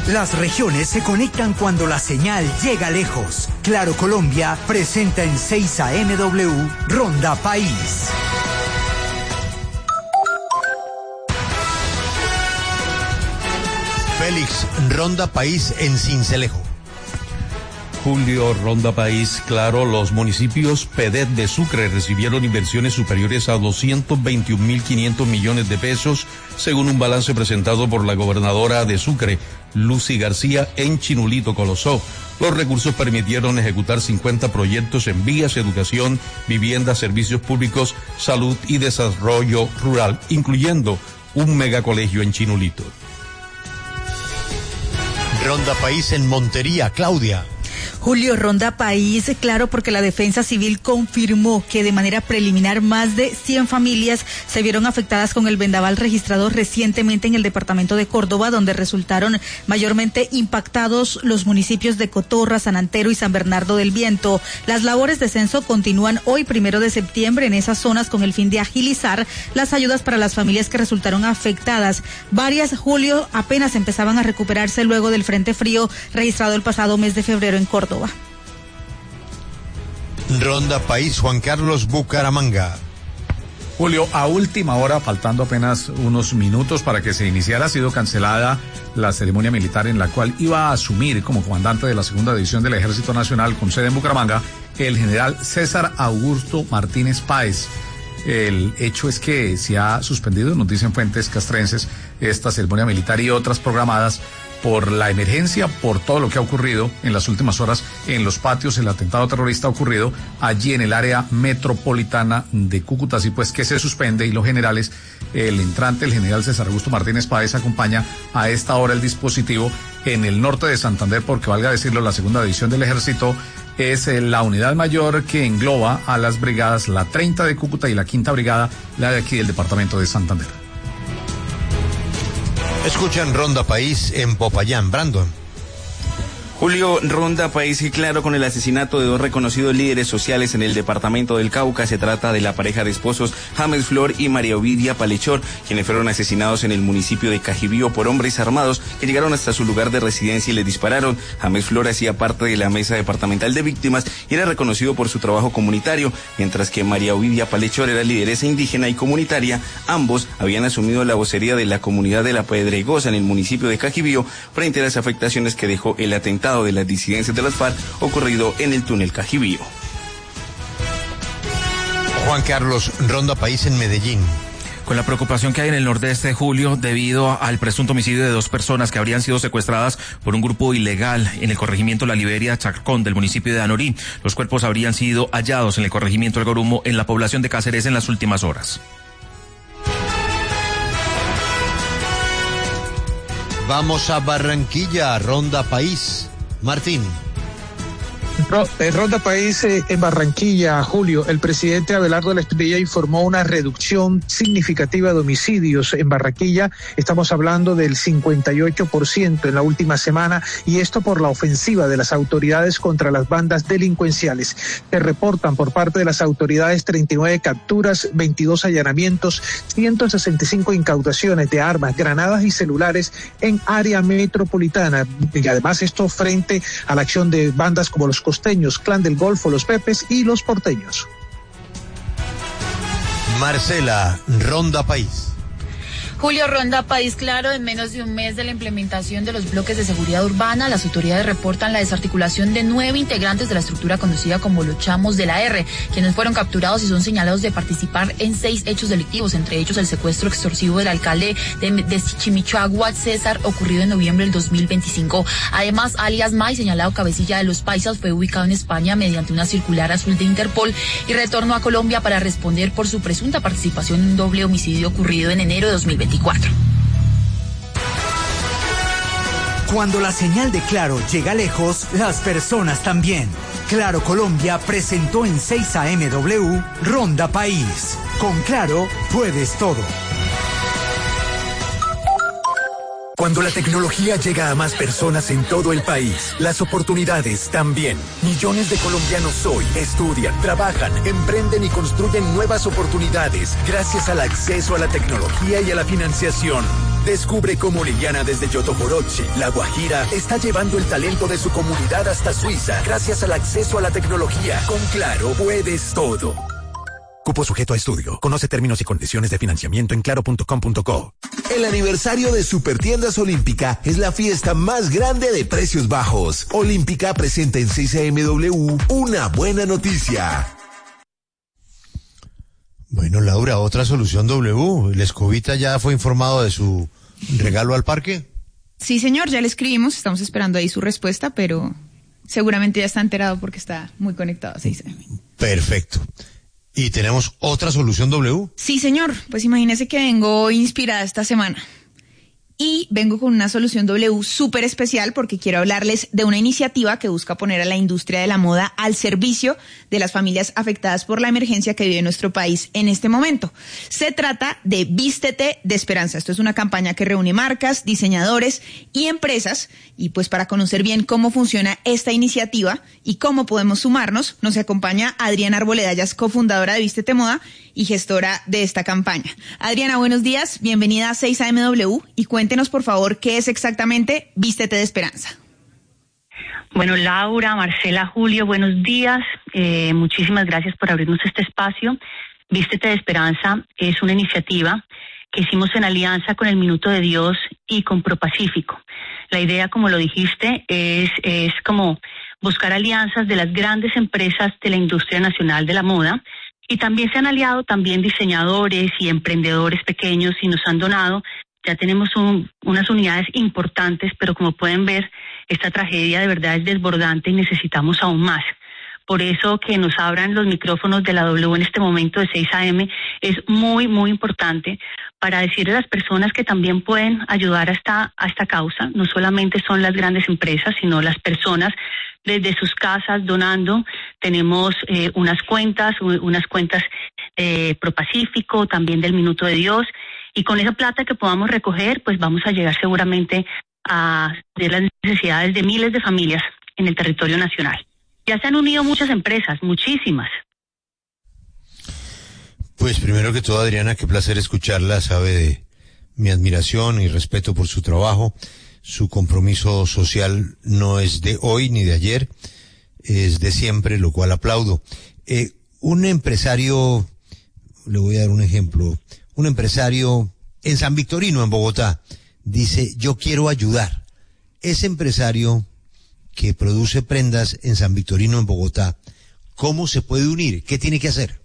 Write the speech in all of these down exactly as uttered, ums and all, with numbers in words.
Las regiones se conectan cuando la señal llega lejos. Claro Colombia presenta en seis A M W Ronda País. Félix, Ronda País en Sincelejo. Julio, Ronda País, claro, los municipios P E D E T de Sucre recibieron inversiones superiores a doscientos veintiún mil quinientos millones de pesos, según un balance presentado por la gobernadora de Sucre, Lucy García, en Chinulito, Colosó. Los recursos permitieron ejecutar cincuenta proyectos en vías, educación, vivienda, servicios públicos, salud y desarrollo rural, incluyendo un megacolegio en Chinulito. Ronda País en Montería, Claudia. Julio, Ronda País, claro, porque la Defensa Civil confirmó que de manera preliminar más de cien familias se vieron afectadas con el vendaval registrado recientemente en el departamento de Córdoba, donde resultaron mayormente impactados los municipios de Cotorra, San Antero y San Bernardo del Viento. Las labores de censo continúan hoy, primero de septiembre, en esas zonas con el fin de agilizar las ayudas para las familias que resultaron afectadas. Varias, Julio, apenas empezaban a recuperarse luego del frente frío registrado el pasado mes de febrero en Córdoba. Ronda País, Juan Carlos, Bucaramanga. Julio, a última hora, faltando apenas unos minutos para que se iniciara, ha sido cancelada la ceremonia militar en la cual iba a asumir como comandante de la segunda división del Ejército Nacional con sede en Bucaramanga el general César Augusto Martínez Páez. El hecho es que se ha suspendido, nos dicen fuentes castrenses, esta ceremonia militar y otras programadas por la emergencia, por todo lo que ha ocurrido en las últimas horas en los patios, el atentado terrorista ocurrido allí en el área metropolitana de Cúcuta, así pues que se suspende y los generales, el entrante, el general César Augusto Martínez Páez, acompaña a esta hora el dispositivo en el norte de Santander, porque valga decirlo, la segunda división del ejército es la unidad mayor que engloba a las brigadas, la treinta de Cúcuta y la quinta brigada, la de aquí del departamento de Santander. Escuchan Ronda País en Popayán, Brandon. Julio, Ronda País, y claro, con el asesinato de dos reconocidos líderes sociales en el departamento del Cauca. Se trata de la pareja de esposos James Flor y María Ovidia Palechor, quienes fueron asesinados en el municipio de Cajibío por hombres armados que llegaron hasta su lugar de residencia y les dispararon. James Flor hacía parte de la mesa departamental de víctimas y era reconocido por su trabajo comunitario, mientras que María Ovidia Palechor era lideresa indígena y comunitaria. Ambos habían asumido la vocería de la comunidad de La Pedregosa en el municipio de Cajibío frente a las afectaciones que dejó el atentado de las disidencias de las FARC ocurrido en el túnel Cajibío. Juan Carlos, Ronda País en Medellín. Con la preocupación que hay en el nordeste, Julio, debido al presunto homicidio de dos personas que habrían sido secuestradas por un grupo ilegal en el corregimiento La Liberia Chacón del municipio de Anorí. Los cuerpos habrían sido hallados en el corregimiento El Gorumo en la población de Cáceres en las últimas horas. Vamos a Barranquilla, Ronda País. Martín. Ronda País eh, en Barranquilla, Julio. El presidente Abelardo de la Espriella informó una reducción significativa de homicidios en Barranquilla. Estamos hablando del cincuenta y ocho por ciento en la última semana, y esto por la ofensiva de las autoridades contra las bandas delincuenciales. Se reportan por parte de las autoridades treinta y nueve capturas, veintidós allanamientos, ciento sesenta y cinco incautaciones de armas, granadas y celulares en área metropolitana. Y además esto frente a la acción de bandas como los costeños, Clan del Golfo, los Pepes y los porteños. Marcela, Ronda País. Julio, Ronda País, claro, en menos de un mes de la implementación de los bloques de seguridad urbana, las autoridades reportan la desarticulación de nueve integrantes de la estructura conocida como los Chamos de la R, quienes fueron capturados y son señalados de participar en seis hechos delictivos, entre ellos el secuestro extorsivo del alcalde de, de Chimichagua, César, ocurrido en noviembre del dos mil veinticinco. Además, alias May, señalado cabecilla de los Paisas, fue ubicado en España mediante una circular azul de Interpol y retornó a Colombia para responder por su presunta participación en un doble homicidio ocurrido en enero de dos mil veinticuatro. Cuando la señal de Claro llega lejos, las personas también. Claro Colombia presentó en seis A M W Ronda País. Con Claro puedes todo. Cuando la tecnología llega a más personas en todo el país, las oportunidades también. Millones de colombianos hoy estudian, trabajan, emprenden y construyen nuevas oportunidades gracias al acceso a la tecnología y a la financiación. Descubre cómo Liliana desde Yotoporochi, La Guajira, está llevando el talento de su comunidad hasta Suiza gracias al acceso a la tecnología. Con Claro puedes todo. Cupo sujeto a estudio. Conoce términos y condiciones de financiamiento en claro punto com punto co. El aniversario de Supertiendas Olímpica es la fiesta más grande de precios bajos. Olímpica presenta en seis A M W una buena noticia. Bueno, Laura, otra solución W. ¿El Escobita ya fue informado de su regalo al parque? Sí, señor, ya le escribimos. Estamos esperando ahí su respuesta, pero seguramente ya está enterado porque está muy conectado a seis A M. Perfecto. ¿Y tenemos otra solución W? Sí, señor. Pues imagínese que vengo inspirada esta semana. Y vengo con una solución W súper especial porque quiero hablarles de una iniciativa que busca poner a la industria de la moda al servicio de las familias afectadas por la emergencia que vive nuestro país en este momento. Se trata de Vístete de Esperanza. Esto es una campaña que reúne marcas, diseñadores y empresas. Y pues para conocer bien cómo funciona esta iniciativa y cómo podemos sumarnos, nos acompaña Adriana Arboleda, ella es cofundadora de Vístete Moda y gestora de esta campaña. Adriana, buenos días, bienvenida a seis A M W y cuéntenos por favor qué es exactamente Vístete de Esperanza. Bueno, Laura, Marcela, Julio, buenos días, eh, muchísimas gracias por abrirnos este espacio. Vístete de Esperanza es una iniciativa que hicimos en alianza con el Minuto de Dios y con ProPacífico. La idea, como lo dijiste, es, es como buscar alianzas de las grandes empresas de la industria nacional de la moda. Y también se han aliado también diseñadores y emprendedores pequeños y nos han donado. Ya tenemos un, unas unidades importantes, pero como pueden ver, esta tragedia de verdad es desbordante y necesitamos aún más. Por eso que nos abran los micrófonos de la W en este momento de seis A M es muy, muy importante para decirle a las personas que también pueden ayudar a esta, a esta causa. No solamente son las grandes empresas, sino las personas desde sus casas donando. Tenemos eh, unas cuentas, unas cuentas eh, ProPacífico, también del Minuto de Dios. Y con esa plata que podamos recoger, pues vamos a llegar seguramente a de las necesidades de miles de familias en el territorio nacional. Ya se han unido muchas empresas, muchísimas. Pues primero que todo, Adriana, qué placer escucharla. Sabe de mi admiración y respeto por su trabajo. Su compromiso social no es de hoy ni de ayer, es de siempre, lo cual aplaudo. Eh, un empresario, le voy a dar un ejemplo, un empresario en San Victorino, en Bogotá, dice, yo quiero ayudar. Ese empresario que produce prendas en San Victorino, en Bogotá, ¿cómo se puede unir? ¿Qué tiene que hacer?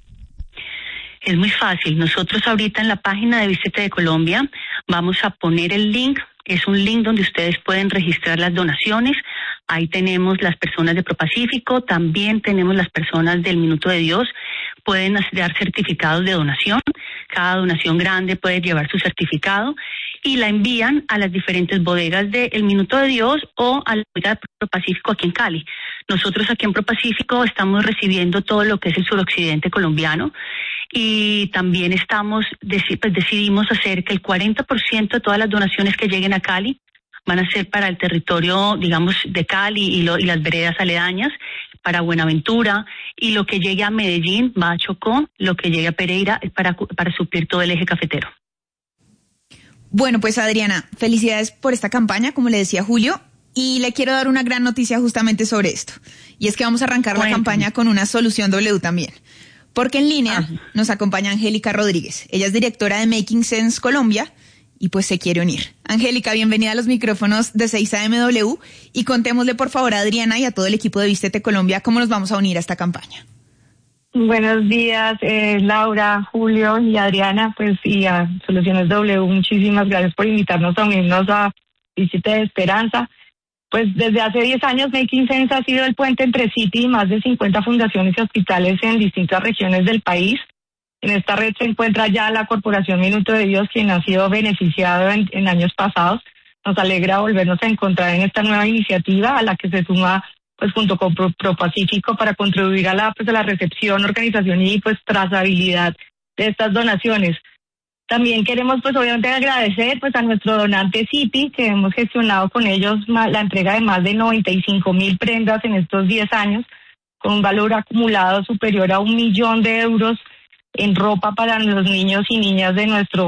Es muy fácil. Nosotros ahorita en la página de Vístete de Colombia vamos a poner el link. Es un link donde ustedes pueden registrar las donaciones. Ahí tenemos las personas de ProPacífico, también tenemos las personas del Minuto de Dios. Pueden dar certificados de donación. Cada donación grande puede llevar su certificado y la envían a las diferentes bodegas del Minuto de Dios o a la bodega de ProPacífico aquí en Cali. Nosotros aquí en ProPacífico estamos recibiendo todo lo que es el suroccidente colombiano y también estamos, pues decidimos hacer que el cuarenta por ciento de todas las donaciones que lleguen a Cali van a ser para el territorio, digamos, de Cali y, lo, y las veredas aledañas, para Buenaventura, y lo que llegue a Medellín va a Chocó, lo que llegue a Pereira es para, para suplir todo el eje cafetero. Bueno, pues Adriana, felicidades por esta campaña, como le decía Julio, y le quiero dar una gran noticia justamente sobre esto, y es que vamos a arrancar bueno. la campaña con una solución W también, porque en línea Ajá. nos acompaña Angélica Rodríguez, ella es directora de Making Sense Colombia, y pues se quiere unir. Angélica, bienvenida a los micrófonos de seis A M W y contémosle por favor a Adriana y a todo el equipo de Vístete Colombia cómo nos vamos a unir a esta campaña. Buenos días, eh, Laura, Julio y Adriana, pues y a Soluciones W, muchísimas gracias por invitarnos a unirnos a Vístete de Esperanza. Pues desde hace diez años Making Sense ha sido el puente entre City y más de cincuenta fundaciones y hospitales en distintas regiones del país. En esta red se encuentra ya la Corporación Minuto de Dios, quien ha sido beneficiado en, en años pasados. Nos alegra volvernos a encontrar en esta nueva iniciativa a la que se suma pues junto con Pro, ProPacífico para contribuir a la, pues, a la recepción, organización y pues trazabilidad de estas donaciones. También queremos pues obviamente agradecer pues a nuestro donante City, que hemos gestionado con ellos la entrega de más de noventa y cinco mil prendas en estos diez años, con un valor acumulado superior a un millón de euros en ropa para los niños y niñas de nuestro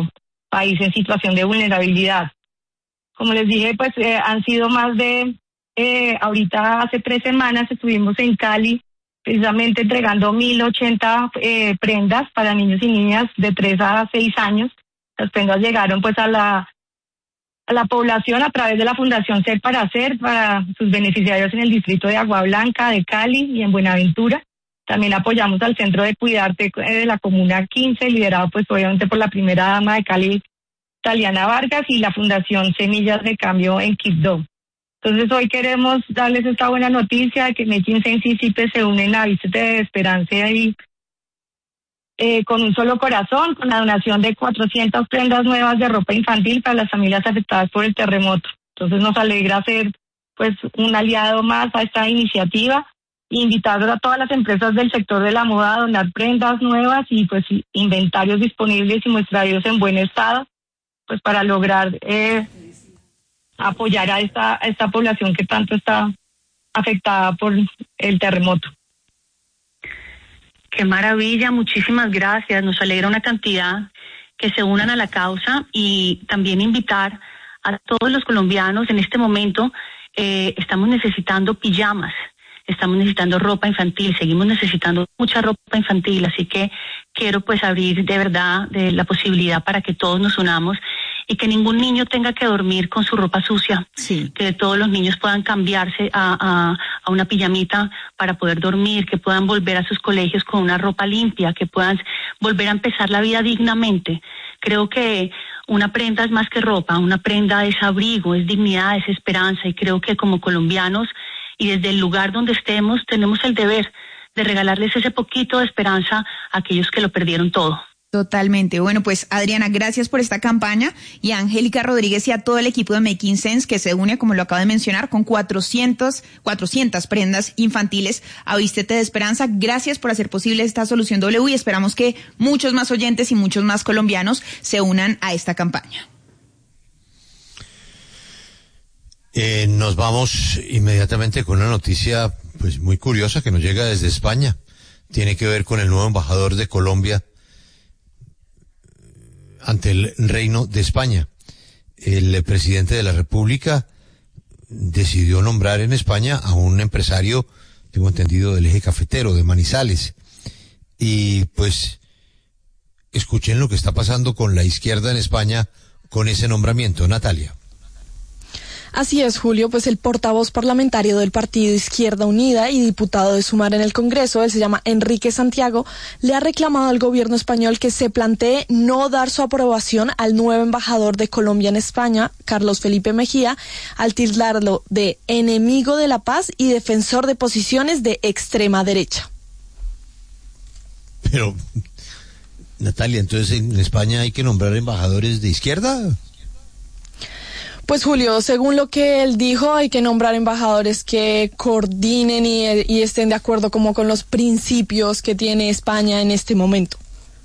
país en situación de vulnerabilidad. Como les dije, pues eh, han sido más de, eh, ahorita hace tres semanas estuvimos en Cali precisamente entregando mil ochenta eh, prendas para niños y niñas de tres a seis años. Las prendas llegaron pues a la a la población a través de la Fundación Ser para Hacer, para sus beneficiarios en el distrito de Agua Blanca, de Cali y en Buenaventura. También apoyamos al Centro de Cuidarte de la Comuna quince, liderado pues obviamente por la primera dama de Cali, Taliana Vargas, y la Fundación Semillas de Cambio en Quibdó. Entonces hoy queremos darles esta buena noticia de que Making Sense y C I P E se unen a Vístete de Esperanza y eh, con un solo corazón, con la donación de cuatrocientas prendas nuevas de ropa infantil para las familias afectadas por el terremoto. Entonces nos alegra ser pues un aliado más a esta iniciativa e invitar a todas las empresas del sector de la moda a donar prendas nuevas y pues inventarios disponibles y muestrarios en buen estado, pues para lograr eh, apoyar a esta, a esta población que tanto está afectada por el terremoto. Qué maravilla, muchísimas gracias. Nos alegra una cantidad que se unan a la causa y también invitar a todos los colombianos en este momento. Eh, estamos necesitando pijamas, estamos necesitando ropa infantil, seguimos necesitando mucha ropa infantil, así que quiero pues abrir de verdad de la posibilidad para que todos nos unamos y que ningún niño tenga que dormir con su ropa sucia, sí. Que todos los niños puedan cambiarse a, a, a una pijamita para poder dormir, que puedan volver a sus colegios con una ropa limpia, que puedan volver a empezar la vida dignamente. Creo que una prenda es más que ropa, una prenda es abrigo, es dignidad, es esperanza, y creo que como colombianos y desde el lugar donde estemos tenemos el deber de regalarles ese poquito de esperanza a aquellos que lo perdieron todo. Totalmente. Bueno, pues Adriana, gracias por esta campaña, y a Angélica Rodríguez y a todo el equipo de Making Sense que se une, como lo acabo de mencionar, con cuatrocientas prendas infantiles a Vístete de Esperanza. Gracias por hacer posible esta solución W y esperamos que muchos más oyentes y muchos más colombianos se unan a esta campaña. Eh, nos vamos inmediatamente con una noticia pues muy curiosa que nos llega desde España. Tiene que ver con el nuevo embajador de Colombia ante el Reino de España. El presidente de la República decidió nombrar en España a un empresario, tengo entendido, del eje cafetero, de Manizales. Y pues escuchen lo que está pasando con la izquierda en España con ese nombramiento. Natalia. Así es, Julio, pues el portavoz parlamentario del partido Izquierda Unida y diputado de Sumar en el Congreso, él se llama Enrique Santiago, le ha reclamado al gobierno español que se plantee no dar su aprobación al nuevo embajador de Colombia en España, Carlos Felipe Mejía, al tildarlo de enemigo de la paz y defensor de posiciones de extrema derecha. Pero, Natalia, entonces en España hay que nombrar embajadores de izquierda. Pues Julio, según lo que él dijo, hay que nombrar embajadores que coordinen y, y estén de acuerdo como con los principios que tiene España en este momento.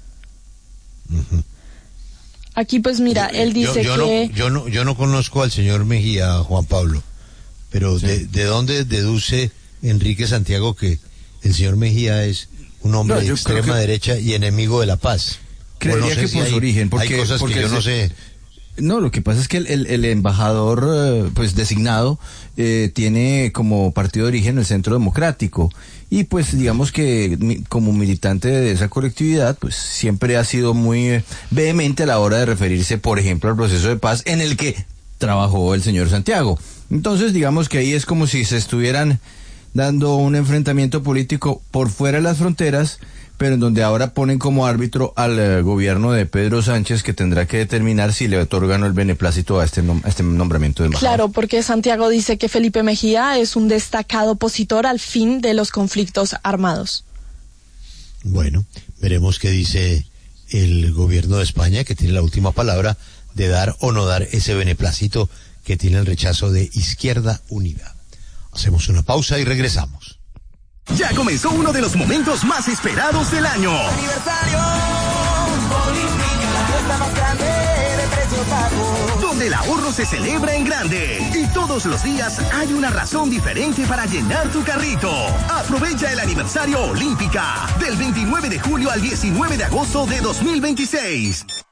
Uh-huh. Aquí pues mira, yo, él dice yo, yo que... No, yo, no, yo no conozco al señor Mejía, Juan Pablo, pero sí. de, ¿de dónde deduce Enrique Santiago que el señor Mejía es un hombre no, de extrema que... derecha y enemigo de la paz? Creería no sé que si por hay, su origen, porque, hay cosas porque que yo no sé... No, lo que pasa es que el, el, el embajador eh, pues designado eh, tiene como partido de origen el Centro Democrático, y pues digamos que mi, como militante de esa colectividad pues siempre ha sido muy vehemente a la hora de referirse, por ejemplo, al proceso de paz en el que trabajó el señor Santiago. Entonces digamos que ahí es como si se estuvieran dando un enfrentamiento político por fuera de las fronteras, pero en donde ahora ponen como árbitro al eh, gobierno de Pedro Sánchez, que tendrá que determinar si le otorgan el beneplácito a este, nom- a este nombramiento de embajador. Claro, porque Santiago dice que Felipe Mejía es un destacado opositor al fin de los conflictos armados. Bueno, veremos qué dice el gobierno de España, que tiene la última palabra de dar o no dar ese beneplácito que tiene el rechazo de Izquierda Unida. Hacemos una pausa y regresamos. Ya comenzó uno de los momentos más esperados del año. Aniversario Olímpica, la fiesta más grande de precios bajos. Donde el ahorro se celebra en grande. Y todos los días hay una razón diferente para llenar tu carrito. Aprovecha el aniversario Olímpica del veintinueve de julio al diecinueve de agosto de dos mil veintiséis.